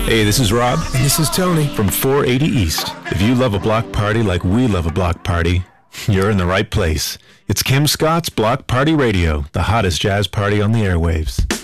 Hey, this is Rob. And this is Tony. From 480 East. If you love a block party like we love a block party, you're in the right place. It's Kim Scott's Block Party Radio, the hottest jazz party on the airwaves.